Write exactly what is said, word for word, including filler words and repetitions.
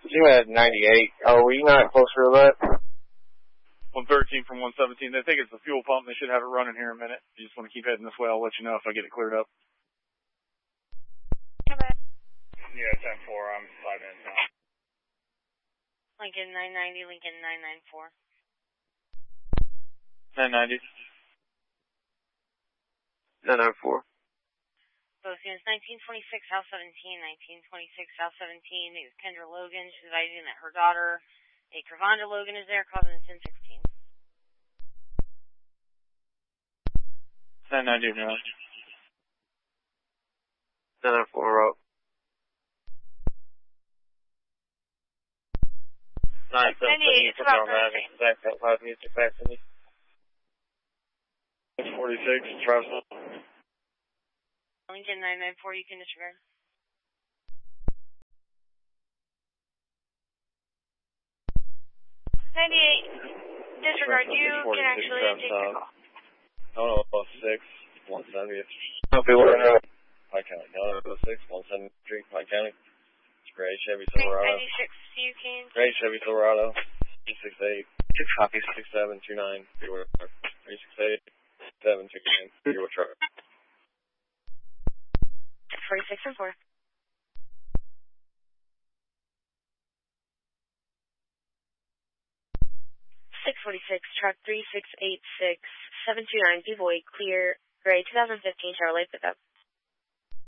You had ninety-eight. Oh, were you not closer to that? one thirteen from one seventeen. They think it's the fuel pump. They should have it running here in a minute. You just want to keep heading this way. I'll let you know if I get it cleared up. Yeah, ten four. I'm five minutes now. Lincoln nine ninety, Lincoln nine nine four. nine ninety. nine nine four. Both units, nineteen twenty-six South seventeen, nineteen twenty-six South seventeen. It was Kendra Logan. She's advising that her daughter, a Cravonda Logan, is there, causing a ten sixteen. nine ninety now. nine nine four up. nine seventeen, put on that. Back up five music back to me. six forty-six, Travis. Lincoln nine nine four, you can disregard. ninety-eight, disregard, you can actually take the call. No, no, six, one seventy. Okay, what are you? Pike County. No, no, six, one seventy-three, Pike County. It's Gray Chevy Silverado. Silverado. ninety-six, you can. Gray Chevy Silverado. three six eight. Six copies. six seven two nine. three six eight. seven two nine. Your truck. forty-six and four. six forty-six, truck three six eight six, seven two nine, B-Boy, clear, gray, twenty fifteen Chevrolet pickup.